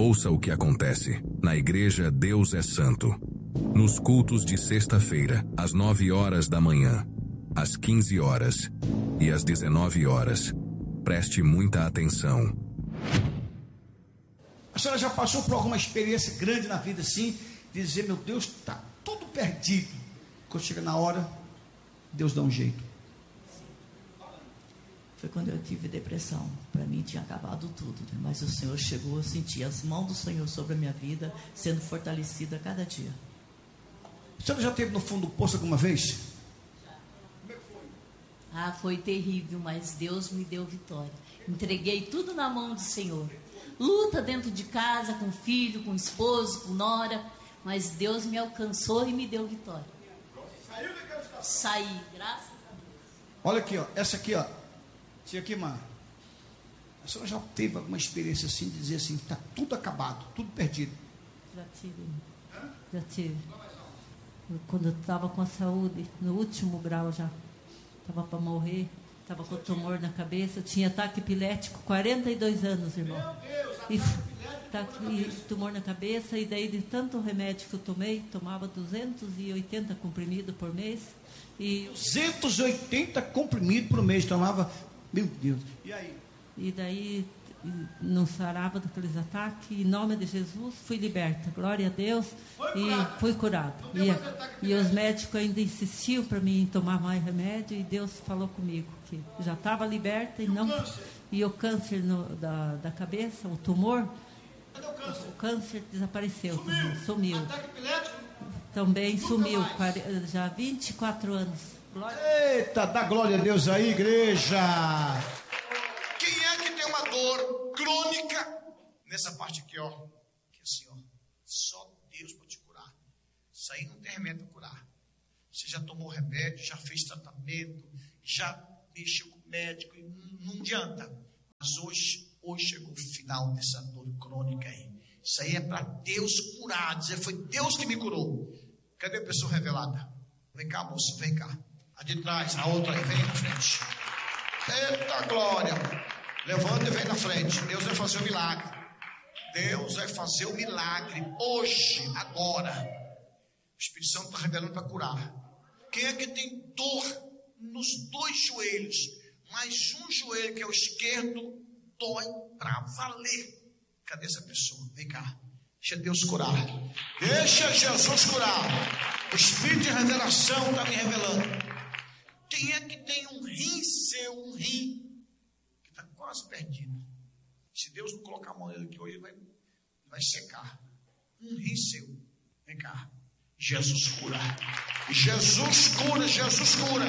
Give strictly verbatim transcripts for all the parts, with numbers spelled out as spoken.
Ouça o que acontece na Igreja Deus é Santo. Nos cultos de sexta-feira, às nove horas da manhã, às quinze horas e às dezenove horas. Preste muita atenção. A senhora já passou por alguma experiência grande na vida assim, de dizer, meu Deus, está tudo perdido. Quando chega na hora, Deus dá um jeito. Foi quando eu tive depressão. Para mim tinha acabado tudo, né? Mas o Senhor chegou, eu senti as mãos do Senhor sobre a minha vida, sendo fortalecida a cada dia. A senhora já esteve no fundo do poço alguma vez? Ah, foi terrível, mas Deus me deu vitória. Entreguei tudo na mão do Senhor. Luta dentro de casa, com filho, com esposo, com nora, mas Deus me alcançou e me deu vitória. Saí, graças a Deus. Olha aqui, ó, essa aqui, ó. Tia aqui, mano. A senhora já teve alguma experiência assim, de dizer assim, está tudo acabado, tudo perdido? Já tive. Já tive. Eu, quando eu estava com a saúde, no último grau já. Estava para morrer, estava com tumor na cabeça, eu tinha ataque epilético, quarenta e dois anos, irmão. E, tá, e tumor na cabeça, e daí de tanto remédio que eu tomei, tomava duzentos e oitenta comprimidos por mês. E, duzentos e oitenta comprimidos por mês, tomava, meu Deus. E aí? E daí não sarava daqueles ataques, em nome de Jesus fui liberta, glória a Deus, e fui curada. E, e os médicos ainda insistiam para mim tomar mais remédio, e Deus falou comigo que já estava liberta e não. E o câncer no, da, da cabeça, o tumor, Cadê o câncer? o câncer desapareceu, sumiu. sumiu. Ataque epilético? Também sumiu, já há vinte e quatro anos. Glória. Eita, dá glória a Deus aí, igreja! Quem é que tem uma dor crônica nessa parte aqui, ó? Que assim, ó, só Deus pode te curar. Isso aí não tem remédio para curar. Você já tomou remédio, já fez tratamento, já mexeu com o médico e não, não adianta. Mas hoje, hoje chegou o final dessa dor crônica aí. Isso aí é para Deus curar, dizer, foi Deus que me curou. Cadê a pessoa revelada? Vem cá, moça, vem cá. A de trás, a outra aí, vem na frente. Eita glória! Levanta e vem na frente. Deus vai fazer o milagre. Deus vai fazer o milagre hoje, agora. O Espírito Santo está revelando para curar. Quem é que tem dor nos dois joelhos? Mas um joelho, que é o esquerdo, dói para valer. Cadê essa pessoa? Vem cá. Deixa Deus curar. Deixa Jesus curar. O Espírito de revelação está me revelando. Quem é que tem um rim seu, um rim que está quase perdido? Se Deus não colocar a mão nele aqui hoje, ele vai, vai secar. Um rim seu. Vem cá. Jesus cura. Jesus cura, Jesus cura.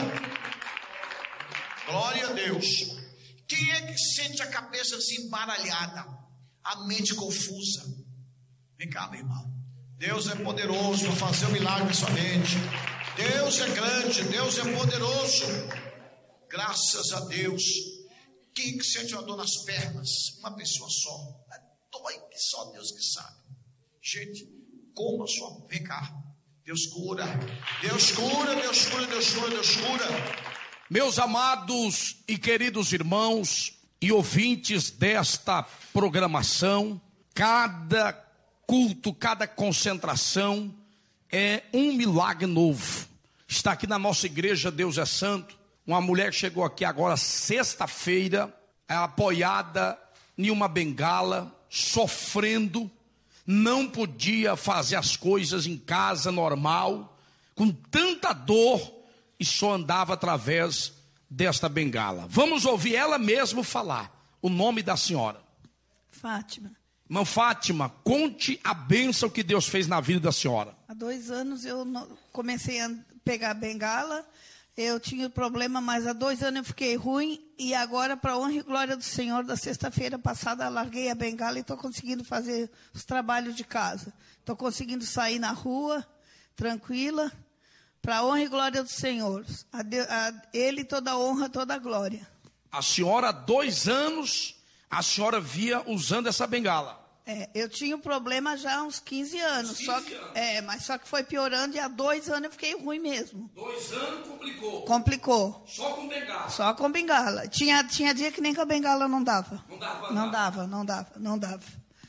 Glória a Deus. Quem é que sente a cabeça assim embaralhada? A mente confusa? Vem cá, meu irmão. Deus é poderoso para fazer o milagre na sua mente. Deus é grande, Deus é poderoso. Graças a Deus. Quem que sente uma dor nas pernas? Uma pessoa só. Dói que só Deus que sabe. Gente, como a sua... Vem cá. Deus cura. Deus cura, Deus cura, Deus cura, Deus cura. Meus amados e queridos irmãos e ouvintes desta programação, cada culto, cada concentração é um milagre novo. Está aqui na nossa igreja Deus é Santo, uma mulher chegou aqui agora sexta-feira, apoiada em uma bengala, sofrendo, não podia fazer as coisas em casa normal, com tanta dor, e só andava através desta bengala. Vamos ouvir ela mesma falar o nome da senhora. Fátima. Irmã Fátima, conte a bênção que Deus fez na vida da senhora. Há dois anos eu comecei a pegar a bengala, eu tinha problema, mas há dois anos eu fiquei ruim, e agora, para a honra e glória do Senhor, da sexta-feira passada, larguei a bengala e estou conseguindo fazer os trabalhos de casa. Estou conseguindo sair na rua, tranquila, para a honra e glória do Senhor. A, de, a Ele toda a honra, toda a glória. A senhora, há dois anos, a senhora via usando essa bengala. É, eu tinha um problema já há uns quinze anos. quinze só que, anos. É, mas só que foi piorando, e há dois anos eu fiquei ruim mesmo. Dois anos complicou. Complicou. Só com bengala. Só com bengala. Tinha, tinha dia que nem com a bengala não dava. Não dava. Não dava, não dava, não dava.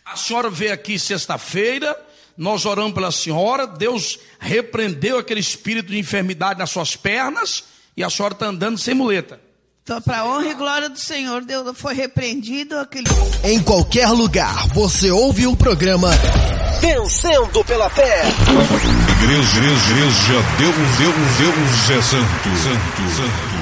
A senhora veio aqui sexta-feira, nós oramos pela senhora, Deus repreendeu aquele espírito de enfermidade nas suas pernas e a senhora está andando sem muleta. Então, para a honra e glória do Senhor, Deus foi repreendido aquele... Em qualquer lugar, você ouve o programa Vencendo pela Fé. Igreja, igreja, Deus, Deus, Deus é santo, santo, santo.